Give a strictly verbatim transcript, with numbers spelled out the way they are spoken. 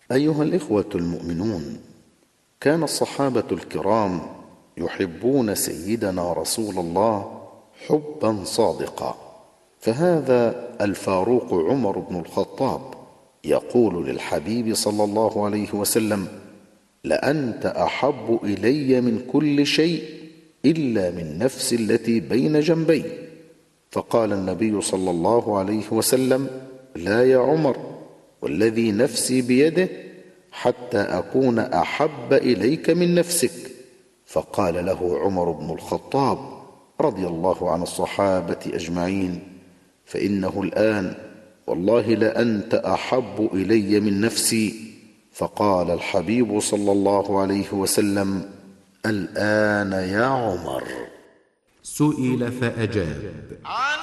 أيها الإخوة المؤمنون، كان الصحابة الكرام يحبون سيدنا رسول الله حبا صادقا، فهذا الفاروق عمر بن الخطاب يقول للحبيب صلى الله عليه وسلم: لأنت أحب إلي من كل شيء إلا من نفسي التي بين جنبي. فقال النبي صلى الله عليه وسلم: لا يا عمر، والذي نفسي بيده حتى أكون أحب إليك من نفسك. فقال له عمر بن الخطاب رضي الله عن الصحابة أجمعين: فإنه الآن والله لأنت أحب إلي من نفسي. فقال الحبيب صلى الله عليه وسلم: الآن يا عمر. سئل فأجاب: